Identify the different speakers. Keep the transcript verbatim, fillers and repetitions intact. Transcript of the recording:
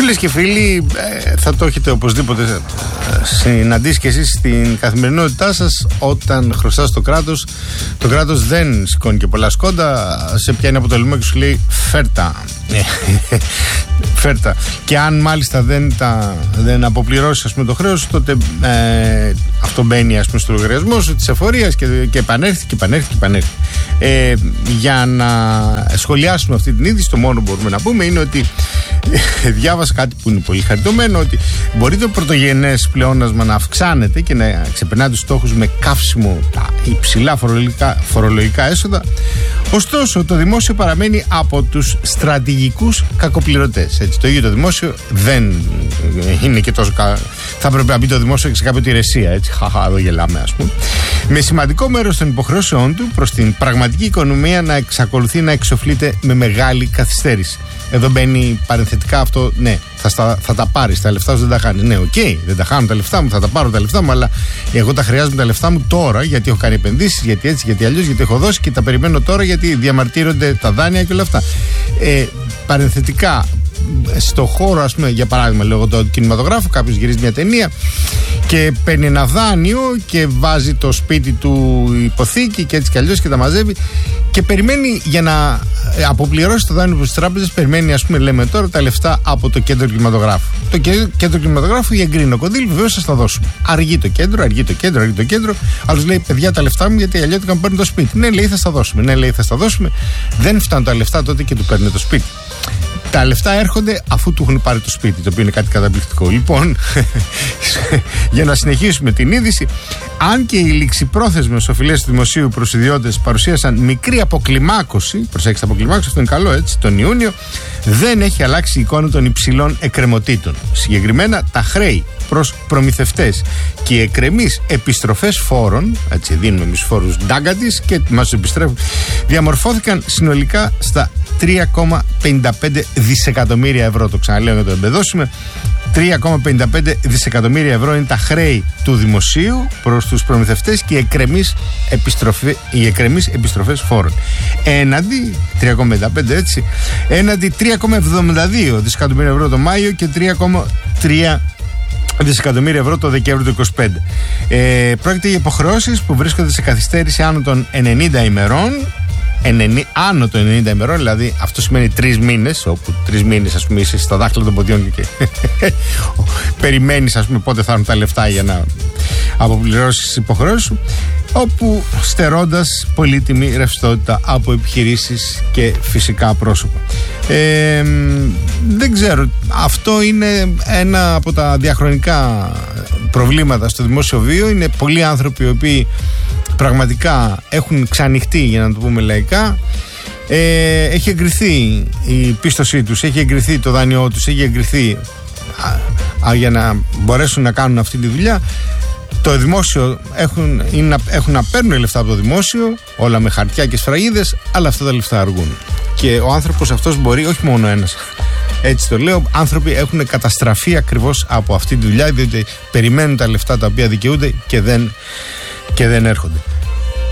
Speaker 1: Φίλες και φίλοι, ε, θα το έχετε οπωσδήποτε ε, συναντήσει και εσείς στην καθημερινότητά σας. Όταν χρωστάς το κράτος, το κράτος δεν σηκώνει και πολλά σκόντα. Σε πιάνει από το λαιμό και σου λέει φέρτα. Φέρτα. Και αν μάλιστα δεν, τα, δεν αποπληρώσεις, ας πούμε, το χρέος, τότε ε, αυτό μπαίνει, ας πούμε, στο λογαριασμό σου της εφορίας και, και επανέρχεται και επανέρχεται και επανέρχεται. Ε, για να σχολιάσουμε αυτή την είδηση, το μόνο που μπορούμε να πούμε είναι ότι ε, διάβασα κάτι που είναι πολύ χαριτωμένο, ότι μπορεί το πρωτογενές πλεόνασμα να αυξάνεται και να ξεπερνά τους στόχους με καύσιμο τα υψηλά φορολογικά, φορολογικά έσοδα. Ωστόσο, το δημόσιο παραμένει από τους στρατηγικούς κακοπληρωτές. Έτσι, το ίδιο το δημόσιο δεν είναι και τόσο. Κα... Θα πρέπει να μπει το δημόσιο σε κάποια υπηρεσία. Έτσι, χαχα, εδώ γελάμε, ας πούμε. Με σημαντικό μέρος των υποχρεώσεών του προς την πραγματική οικονομία να εξακολουθεί να εξοφλείται με μεγάλη καθυστέρηση. Εδώ μπαίνει παρενθετικά αυτό, ναι, θα, στα, θα τα πάρεις, τα λεφτά σου δεν τα χάνεις. Ναι, οκ, okay, δεν τα χάνω τα λεφτά μου, θα τα πάρω τα λεφτά μου, αλλά εγώ τα χρειάζομαι τα λεφτά μου τώρα, γιατί έχω κάνει επενδύσεις, γιατί έτσι, γιατί αλλιώς, γιατί έχω δώσει και τα περιμένω τώρα, γιατί διαμαρτύρονται τα δάνεια και όλα αυτά. Ε, παρενθετικά, στο χώρο, ας πούμε, για παράδειγμα, λόγω του κινηματογράφου, κάποιος γυρίζει μια ταινία και παίρνει ένα δάνειο και βάζει το σπίτι του υποθήκη και έτσι κι αλλιώς και τα μαζεύει και περιμένει για να αποπληρώσει το δάνειο προς τις τράπεζες, περιμένει, ας πούμε, λέμε τώρα, τα λεφτά από το κέντρο κινηματογράφου. Το κέντρο κινηματογράφου εγκρίνει ο Κονδύλη, βεβαίως σας τα δώσουμε. Αργεί το κέντρο, αργεί το κέντρο, αργεί το κέντρο. Άλλος λέει, παιδιά, τα λεφτά μου, γιατί αλλιώτικα μου παίρνουν το σπίτι. Ναι, λέει, θα στα δώσουμε. Ναι, λέει, θα στα δώσουμε. Δεν φτάνουν τα λεφτά τότε και του παίρνουν το σπίτι. Τα λεφτά έρχονται αφού του έχουν πάρει το σπίτι, το οποίο είναι κάτι καταπληκτικό. Λοιπόν, για να συνεχίσουμε την είδηση, αν και οι ληξιπρόθεσμες οφειλές του δημοσίου προς ιδιώτες παρουσίασαν μικρή αποκλιμάκωση, προσέξτε, αποκλιμάκωση, αυτό είναι καλό, έτσι, τον Ιούνιο, δεν έχει αλλάξει η εικόνα των υψηλών εκκρεμωτήτων. Συγκεκριμένα, τα χρέη προς προμηθευτές και οι εκκρεμείς επιστροφές φόρων, έτσι, δίνουμε εμείς φόρους ντάγκα της και μας επιστρέφουν, διαμορφώθηκαν συνολικά στα τρία κόμμα πενήντα πέντε δισεκατομμύρια ευρώ. Το ξαναλέω για το εμπεδώσουμε. τρία κόμμα πενήντα πέντε δισεκατομμύρια ευρώ είναι τα χρέη του δημοσίου προς τους προμηθευτές και οι εκκρεμείς, επιστροφε, οι εκκρεμείς επιστροφές φόρων. Έναντι τρία κόμμα πενήντα πέντε, έτσι, έναντι τρία κόμμα εβδομήντα δύο δισεκατομμύρια ευρώ το Μάιο και τρία κόμμα τρία δισεκατομμύρια ευρώ το Δεκέμβριο του είκοσι πέντε. Ε, πρόκειται για υποχρεώσεις που βρίσκονται σε καθυστέρηση άνω των ενενήντα ημερών. Άνω των ενενήντα ημερών, δηλαδή αυτό σημαίνει τρεις μήνες, όπου τρεις μήνες, ας πούμε, είσαι στα δάχτυλα των ποδιών και, και περιμένεις, ας πούμε, πότε θα έρθουν τα λεφτά για να αποπληρώσεις τις υποχρεώσεις σου, όπου στερώντας πολύτιμη ρευστότητα από επιχειρήσεις και φυσικά πρόσωπα. Ε, δεν ξέρω, αυτό είναι ένα από τα διαχρονικά προβλήματα στο δημόσιο βίο. Είναι πολλοί άνθρωποι οι οποίοι πραγματικά έχουν ξανοιχτεί, για να το πούμε λαϊκά. Ε, έχει εγκριθεί η πίστοσή τους, έχει εγκριθεί το δάνειό τους, έχει εγκριθεί α, α, για να μπορέσουν να κάνουν αυτή τη δουλειά. Το δημόσιο έχουν, είναι, έχουν να παίρνουν λεφτά από το δημόσιο, όλα με χαρτιά και σφραγίδες, αλλά αυτά τα λεφτά αργούν. Και ο άνθρωπος αυτός μπορεί, όχι μόνο ένας, έτσι το λέω, άνθρωποι έχουν καταστραφεί ακριβώς από αυτή τη δουλειά, διότι περιμένουν τα λεφτά τα οποία δικαιούνται και δεν, και δεν έρχονται.